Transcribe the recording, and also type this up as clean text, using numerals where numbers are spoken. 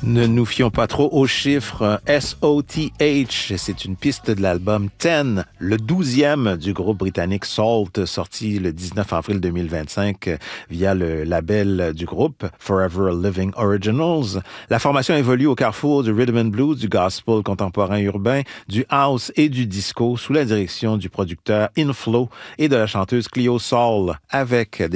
Ne nous fions pas trop aux chiffres. SOTH, c'est une piste de l'album 10, le 12e du groupe britannique Salt, sorti le 19 avril 2025 via le label du groupe Forever Living Originals. La formation évolue au carrefour du rhythm and blues, du gospel contemporain urbain, du house et du disco sous la direction du producteur Inflow et de la chanteuse Cleo Sol, avec des